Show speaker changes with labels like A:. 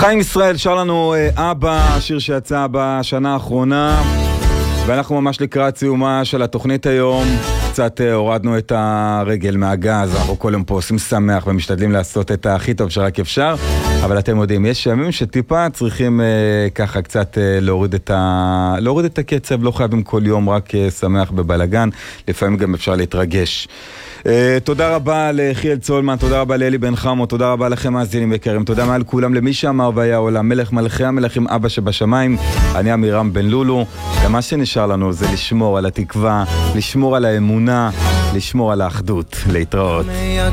A: חיים ישראל שר לנו אבא, שיר שיצא בשנה האחרונה, ואנחנו ממש לקראת סיומה של התוכנית היום. קצת הורדנו את הרגל מהגז, אנחנו כל יום פה עושים שמח ומשתדלים לעשות את הכי טוב שרק אפשר, אבל אתם יודעים, יש ימים שטיפה צריכים ככה קצת להוריד את הקצב, לא חייבים כל יום רק שמח בבלגן, לפעמים גם אפשר להתרגש. תודה רבה לחיאל צולמן, תודה רבה לאלי בן חמו, תודה רבה לכם מאזינים יקרים, תודה מעל כולם למי שאמר והיה עולם, מלך מלכי המלכים, אבא שבשמיים. אני אמירם בן לולו, ומה שנשאר לנו זה לשמור על התקווה, לשמור על האמונה, לשמור על האחדות. להתראות.